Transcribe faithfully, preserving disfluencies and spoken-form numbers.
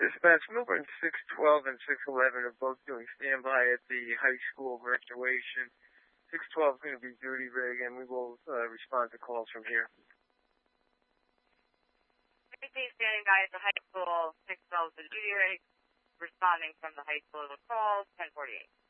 Dispatch, Milburn six twelve and six eleven are both doing standby at the high school graduation. six twelve is going to be duty rig, and we will uh, respond to calls from here. Standing by at the high school, six twelve is the duty rig, responding from the high school to calls, ten forty-eight.